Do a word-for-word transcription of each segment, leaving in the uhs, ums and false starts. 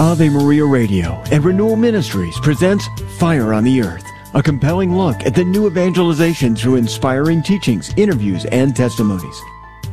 Ave Maria Radio and Renewal Ministries presents Fire on the Earth, a compelling look at the new evangelization through inspiring teachings, interviews, and testimonies.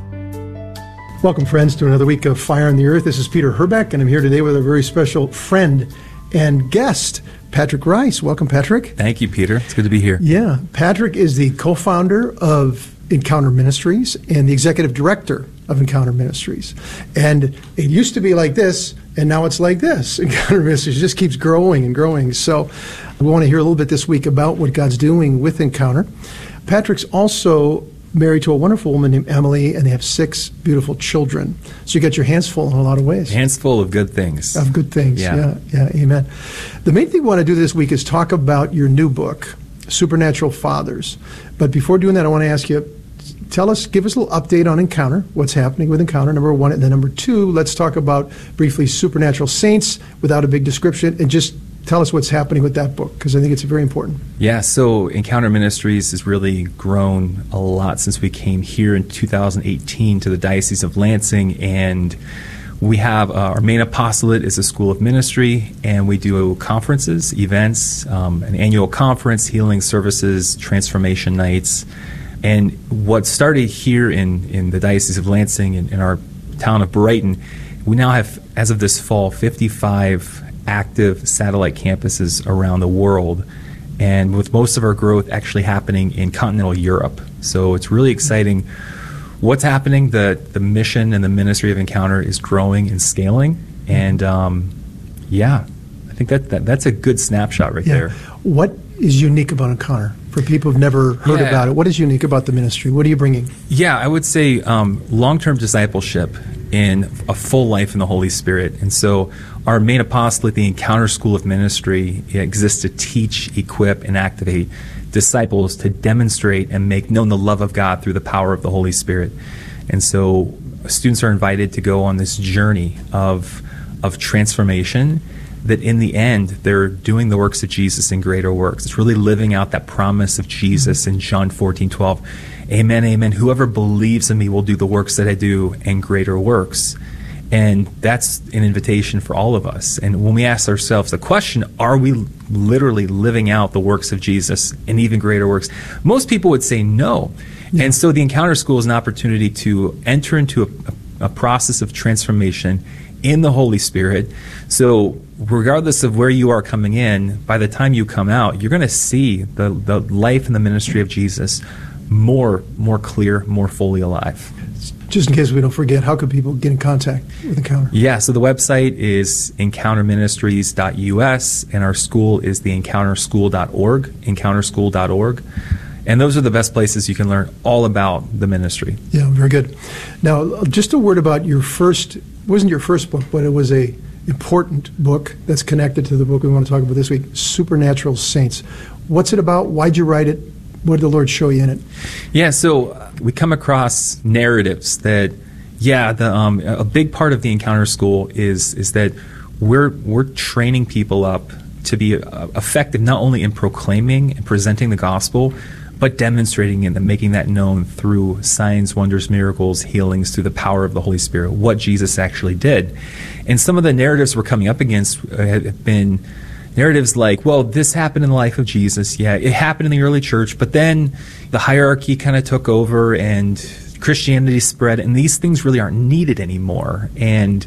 Welcome, friends, to another week of Fire on the Earth. This is Peter Herbeck, and I'm here today with a very special friend and guest, Patrick Rice. Welcome, Patrick. Thank you, Peter. It's good to be here. Yeah. Patrick is the co-founder of Encounter Ministries and the executive director of Encounter Ministries. And it used to be like this, and now it's like this. Encounter Ministries just keeps growing and growing. So we want to hear a little bit this week about what God's doing with Encounter. Patrick's also married to a wonderful woman named Emily, and they have six beautiful children. So you got your hands full in a lot of ways. Hands full of good things. Of good things, yeah. Yeah, yeah, amen. The main thing we want to do this week is talk about your new book, Supernatural Fathers. But before doing that, I want to ask you, tell us, give us a little update on Encounter, what's happening with Encounter, number one. And then number two, let's talk about briefly Supernatural Saints without a big description, and just tell us what's happening with that book, because I think it's very important. Yeah, so Encounter Ministries has really grown a lot since we came here in two thousand eighteen to the Diocese of Lansing, and we have uh, our main apostolate is a school of ministry, and we do conferences, events, um, an annual conference, healing services, transformation nights. And what started here in, in the Diocese of Lansing, in, in our town of Brighton, we now have, as of this fall, fifty-five active satellite campuses around the world, and with most of our growth actually happening in continental Europe. So it's really exciting what's happening. The, the mission and the ministry of Encounter is growing and scaling, and um, yeah, I think that, that that's a good snapshot right yeah. there. What is unique about Encounter? For people who've never heard yeah. about it, what is unique about the ministry? What are you bringing? Yeah, I would say um, long-term discipleship in a full life in the Holy Spirit. And so our main apostolate, the Encounter School of Ministry, exists to teach, equip, and activate disciples to demonstrate and make known the love of God through the power of the Holy Spirit. And so students are invited to go on this journey of of transformation, that in the end, they're doing the works of Jesus in greater works. It's really living out that promise of Jesus in John fourteen twelve. Amen, amen. Whoever believes in me will do the works that I do and greater works. And that's an invitation for all of us. And when we ask ourselves the question, are we literally living out the works of Jesus and even greater works? Most people would say no. Yeah. And so the Encounter School is an opportunity to enter into a, a process of transformation in the Holy Spirit. So regardless of where you are coming in, by the time you come out, you're going to see the, the life and the ministry of Jesus more more clear, more fully alive. Just in case we don't forget, how could people get in contact with Encounter? Yeah, so the website is encounter ministries dot U S, and our school is the encounter school dot org, encounter school dot org. And those are the best places you can learn all about the ministry. Yeah, very good. Now, just a word about your first, it wasn't your first book, but it was a important book that's connected to the book we want to talk about this week, Supernatural Saints. What's it about? Why'd you write it? What did the Lord show you in it? Yeah, so uh, we come across narratives that, yeah, the um, a big part of the Encounter School is is that we're we're training people up to be uh, effective not only in proclaiming and presenting the gospel, but demonstrating it and making that known through signs, wonders, miracles, healings, through the power of the Holy Spirit, what Jesus actually did. And some of the narratives we're coming up against have been narratives like, well, this happened in the life of Jesus. Yeah, it happened in the early church, but then the hierarchy kind of took over and Christianity spread, and these things really aren't needed anymore. And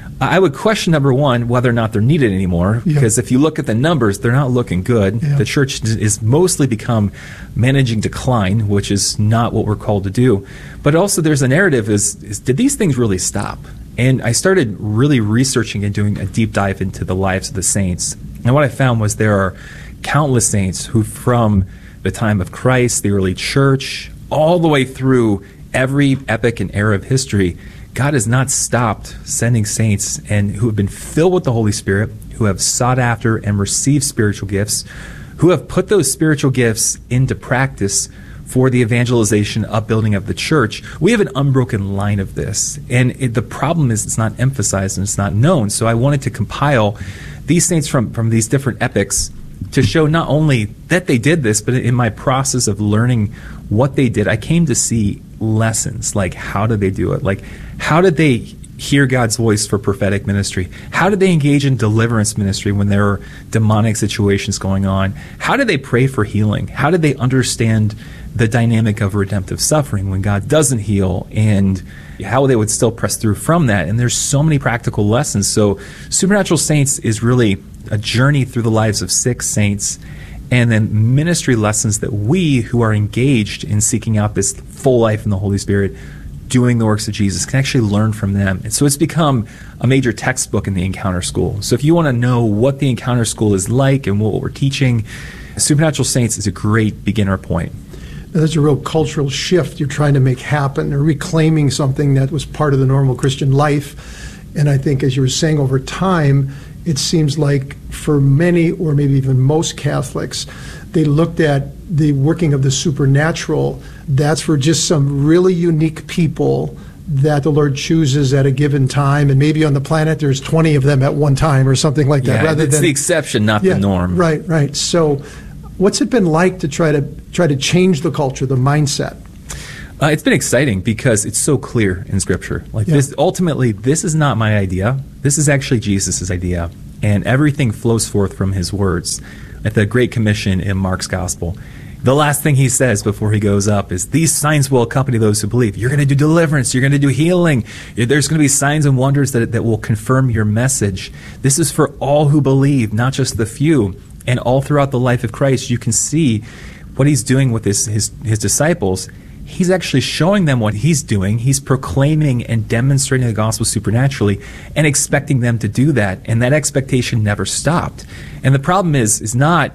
I would question, number one, whether or not they're needed anymore, yeah. because if you look at the numbers, they're not looking good. Yeah. The church is mostly become managing decline, which is not what we're called to do. But also there's a narrative is, is did these things really stop? And I started really researching and doing a deep dive into the lives of the saints. And what I found was there are countless saints who, from the time of Christ, the early church, all the way through every epoch and era of history, God has not stopped sending saints and who have been filled with the Holy Spirit, who have sought after and received spiritual gifts, who have put those spiritual gifts into practice for the evangelization, upbuilding of the church. We have an unbroken line of this. And it, the problem is it's not emphasized and it's not known. So I wanted to compile these saints from, from these different epochs to show not only that they did this, but in my process of learning what they did, I came to see lessons, like how did they do it? Like how did they hear God's voice for prophetic ministry? How did they engage in deliverance ministry when there were demonic situations going on? How did they pray for healing? How did they understand the dynamic of redemptive suffering when God doesn't heal, and how they would still press through from that? And there's so many practical lessons. So Supernatural Saints is really a journey through the lives of six saints, and then ministry lessons that we who are engaged in seeking out this full life in the Holy Spirit, doing the works of Jesus, can actually learn from them. And so it's become a major textbook in the Encounter School. So if you want to know what the Encounter School is like and what we're teaching, Supernatural Saints is a great beginner point. Now, there's a real cultural shift you're trying to make happen, or reclaiming something that was part of the normal Christian life. And I think, as you were saying, over time, it seems like for many, or maybe even most Catholics, they looked at the working of the supernatural. That's for just some really unique people that the Lord chooses at a given time, and maybe on the planet there's twenty of them at one time or something like that. Yeah, rather it's than the exception, not yeah, the norm. Right, right. So what's it been like to try to try to change the culture, the mindset? Uh, it's been exciting because it's so clear in Scripture. Like Yeah. this, ultimately, this is not my idea. This is actually Jesus' idea, and everything flows forth from His words. At the Great Commission in Mark's Gospel, the last thing He says before He goes up is, "These signs will accompany those who believe." You're going to do deliverance. You're going to do healing. There's going to be signs and wonders that that will confirm your message. This is for all who believe, not just the few. And all throughout the life of Christ, you can see what He's doing with his his, his disciples. He's actually showing them what He's doing. He's proclaiming and demonstrating the gospel supernaturally and expecting them to do that. And that expectation never stopped. And the problem is, is not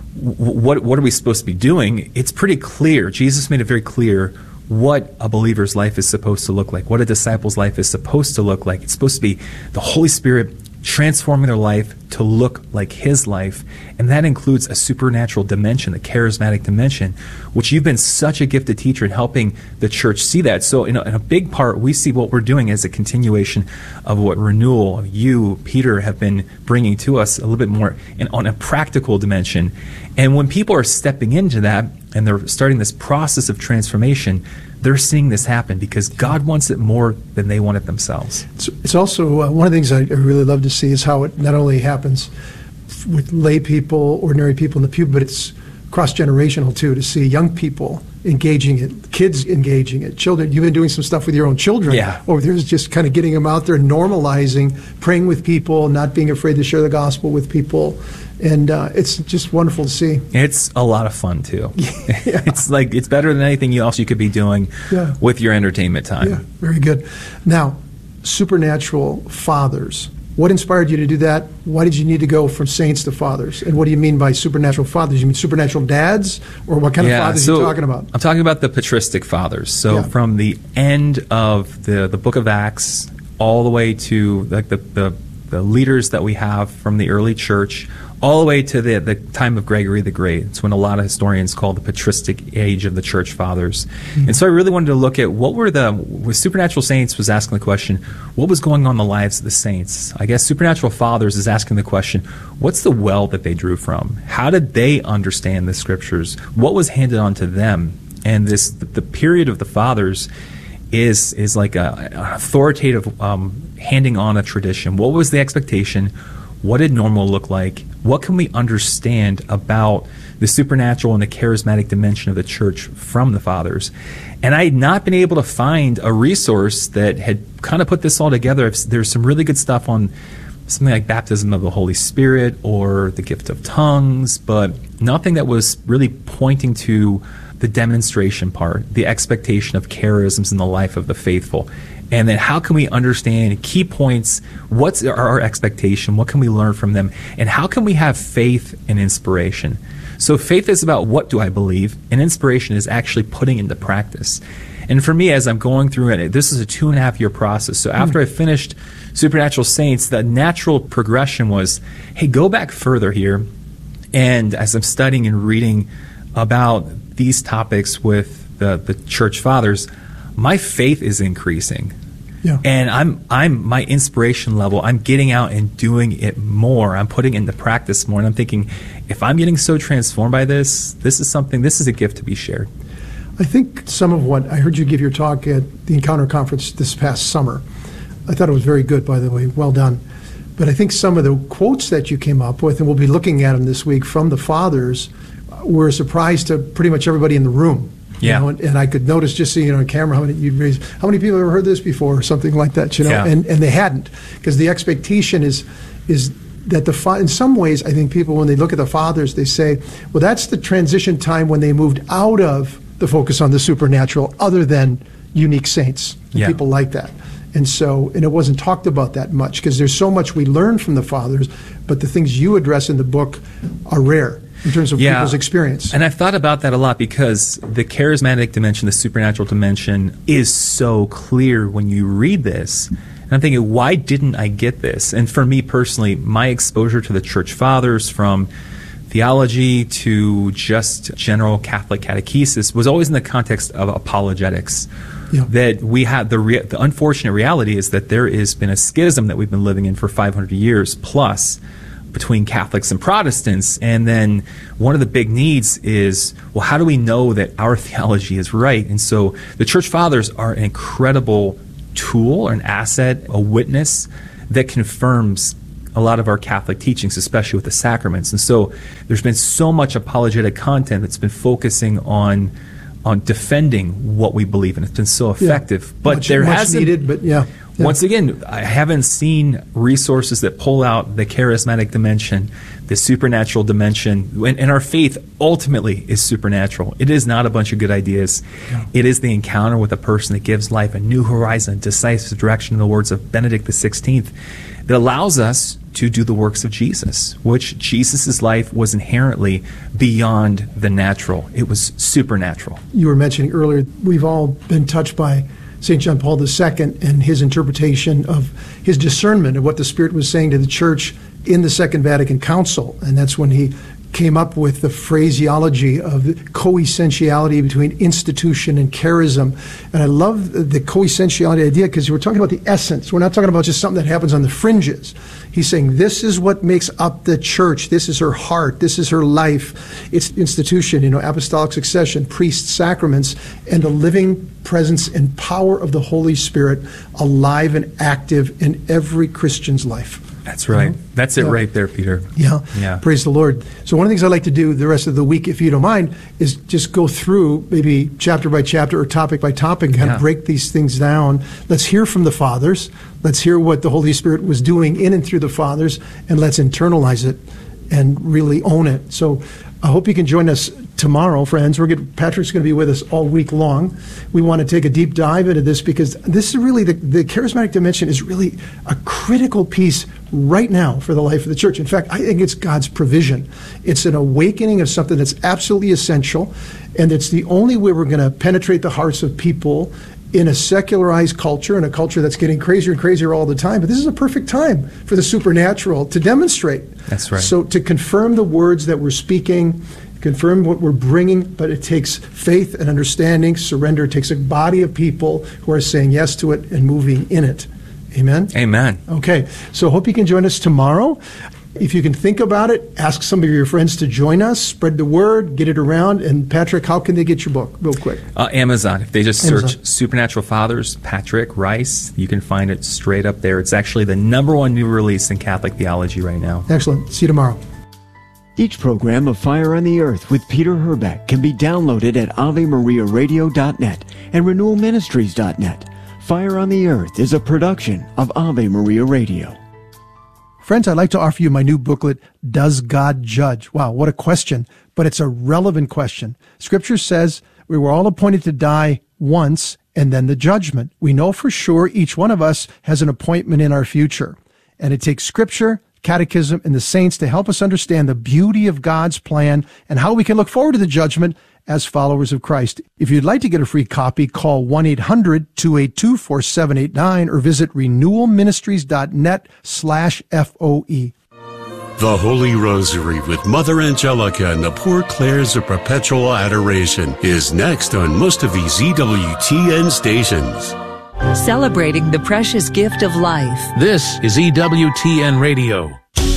what, what are we supposed to be doing? It's pretty clear. Jesus made it very clear what a believer's life is supposed to look like, what a disciple's life is supposed to look like. It's supposed to be the Holy Spirit transforming their life to look like His life, and that includes a supernatural dimension, the charismatic dimension, which you've been such a gifted teacher in helping the church see that. So in a, in a big part, we see what we're doing as a continuation of what Renewal, you, Peter, have been bringing to us a little bit more in, on a practical dimension. And when people are stepping into that and they're starting this process of transformation, they're seeing this happen because God wants it more than they want it themselves. It's, it's also uh, one of the things I, I really love to see is how it not only happens f- with lay people, ordinary people in the pew, but it's cross-generational too, to see young people engaging it, kids engaging it, children. You've been doing some stuff with your own children Yeah. over there, just kind of getting them out there, normalizing, praying with people, not being afraid to share the gospel with people. And uh, it's just wonderful to see. It's a lot of fun too. It's like it's better than anything else you could be doing Yeah. with your entertainment time. Yeah, very good. Now, supernatural fathers. What inspired you to do that? Why did you need to go from saints to fathers? And what do you mean by supernatural fathers? You mean supernatural dads? Or what kind of fathers so are you talking about? I'm talking about the patristic fathers. So Yeah. from the end of the, the book of Acts all the way to like the, the, the leaders that we have from the early church, all the way to the, the time of Gregory the Great. It's when a lot of historians call the patristic age of the church fathers. Mm-hmm. And so I really wanted to look at what were the, with Supernatural Saints was asking the question, what was going on in the lives of the saints? I guess Supernatural Fathers is asking the question, what's the well that they drew from? How did they understand the Scriptures? What was handed on to them? And this, the, the period of the fathers is is like a, an authoritative um, handing on a tradition. What was the expectation? What did normal look like? What can we understand about the supernatural and the charismatic dimension of the church from the fathers? And I had not been able to find a resource that had kind of put this all together. There's some really good stuff on something like baptism of the Holy Spirit or the gift of tongues, but nothing that was really pointing to the demonstration part, the expectation of charisms in the life of the faithful. And then how can we understand key points? What's our expectation? What can we learn from them? And how can we have faith and inspiration? So faith is about what do I believe, and inspiration is actually putting into practice. And for me, as I'm going through it, this is a two and a half year process. So after mm. I finished Supernatural Saints, the natural progression was, hey, go back further here. And as I'm studying and reading about these topics with the, the church fathers, my faith is increasing. Yeah. And I'm I'm my inspiration level, I'm getting out and doing it more. I'm putting it into practice more. And I'm thinking, if I'm getting so transformed by this, this is something, this is a gift to be shared. I think some of what I heard you give your talk at the Encounter Conference this past summer, I thought it was very good, by the way. Well done. But I think some of the quotes that you came up with, and we'll be looking at them this week from the fathers, were a surprise to pretty much everybody in the room. Yeah. You know, and, and I could notice just seeing it on camera how many you'd raise, how many people have ever heard this before or something like that, you know, Yeah. and, and they hadn't, because the expectation is is that the fa- in some ways, I think people, when they look at the fathers, they say, well, that's the transition time when they moved out of the focus on the supernatural, other than unique saints and Yeah. people like that. And so, and it wasn't talked about that much, because there's so much we learn from the fathers, but the things you address in the book are rare in terms of Yeah. people's experience. And I've thought about that a lot, because the charismatic dimension, the supernatural dimension, is so clear when you read this. And I'm thinking, why didn't I get this? And for me personally, my exposure to the church fathers, from theology to just general Catholic catechesis, was always in the context of apologetics. Yeah. That we have the rea- the unfortunate reality is that there has been a schism that we've been living in for five hundred years plus between Catholics and Protestants. And then one of the big needs is, well, how do we know that our theology is right? And so the church fathers are an incredible tool or an asset, a witness that confirms a lot of our Catholic teachings, especially with the sacraments. And so there's been so much apologetic content that's been focusing on on defending what we believe in. It's been so effective. Yeah. But much, there much hasn't needed, but yeah. yeah. Once again, I haven't seen resources that pull out the charismatic dimension, the supernatural dimension, and, and our faith ultimately is supernatural. It is not a bunch of good ideas. Yeah. It is the encounter with a person that gives life a new horizon, decisive direction, in the words of Benedict the sixteenth, that allows us to do the works of Jesus, which Jesus' life was inherently beyond the natural. It was supernatural. You were mentioning earlier, we've all been touched by Saint John Paul the Second and his interpretation of his discernment of what the Spirit was saying to the Church in the Second Vatican Council. And that's when he came up with the phraseology of the coessentiality between institution and charism. And I love the coessentiality idea, because we're talking about the essence. We're not talking about just something that happens on the fringes. He's saying this is what makes up the church. This is her heart. This is her life. It's institution, you know, apostolic succession, priests, sacraments, and the living presence and power of the Holy Spirit alive and active in every Christian's life. That's right. That's it Yeah. right there, Peter. Yeah. Yeah. Praise the Lord. So one of the things I like to do the rest of the week, if you don't mind, is just go through maybe chapter by chapter or topic by topic and kind Yeah. of break these things down. Let's hear from the fathers. Let's hear what the Holy Spirit was doing in and through the fathers, and let's internalize it and really own it. So I hope you can join us tomorrow, friends. We're good. Patrick's going to be with us all week long. We want to take a deep dive into this, because this is really, the, the charismatic dimension is really a critical piece right now for the life of the church. In fact, I think it's God's provision. It's an awakening of something that's absolutely essential, and it's the only way we're going to penetrate the hearts of people in a secularized culture, in a culture that's getting crazier and crazier all the time. But this is a perfect time for the supernatural to demonstrate. That's right. So to confirm the words that we're speaking, confirm what we're bringing, but it takes faith and understanding, surrender. It takes a body of people who are saying yes to it and moving in it. Amen? Amen. Okay, so hope you can join us tomorrow. If you can think about it, ask some of your friends to join us, spread the word, get it around. And Patrick, how can they get your book real quick? Uh, Amazon. If they just search Amazon. Supernatural Fathers, Patrick Rice, you can find it straight up there. It's actually the number one new release in Catholic theology right now. Excellent. See you tomorrow. Each program of Fire on the Earth with Peter Herbeck can be downloaded at ave maria radio dot net and renewal ministries dot net. Fire on the Earth is a production of Ave Maria Radio. Friends, I'd like to offer you my new booklet, Does God Judge? Wow, what a question, but it's a relevant question. Scripture says we were all appointed to die once and then the judgment. We know for sure each one of us has an appointment in our future. And it takes Scripture, Catechism, and the saints to help us understand the beauty of God's plan and how we can look forward to the judgment as followers of Christ. If you'd like to get a free copy, call one eight hundred two eight two four seven eight nine or visit renewal ministries dot net slash F O E. The Holy Rosary with Mother Angelica and the Poor Clares of Perpetual Adoration is next on most of these E W T N stations. Celebrating the precious gift of life. This is E W T N Radio.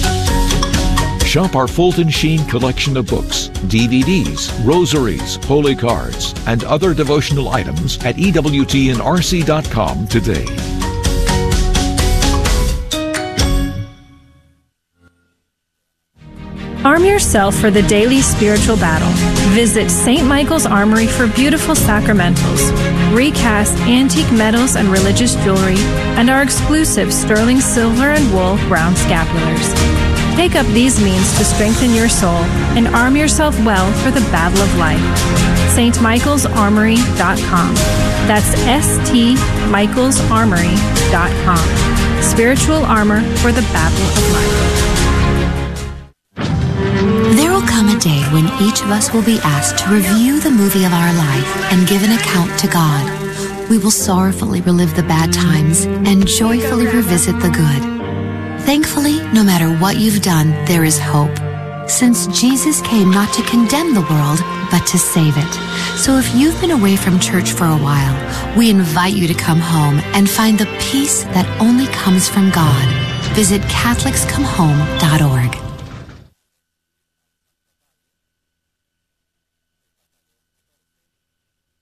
Shop our Fulton Sheen collection of books, D V Ds, rosaries, holy cards, and other devotional items at E W T N R C dot com today. Arm yourself for the daily spiritual battle. Visit Saint Michael's Armory for beautiful sacramentals, recast antique metals and religious jewelry, and our exclusive sterling silver and wool brown scapulars. Take up these means to strengthen your soul and arm yourself well for the battle of life. St Michaels Armory dot com. That's S T Michaels Armory dot com. Spiritual armor for the battle of life. There will come a day when each of us will be asked to review the movie of our life and give an account to God. We will sorrowfully relive the bad times and joyfully revisit the good. Thankfully, no matter what you've done, there is hope, since Jesus came not to condemn the world, but to save it. So if you've been away from church for a while, we invite you to come home and find the peace that only comes from God. Visit Catholics Come Home dot org.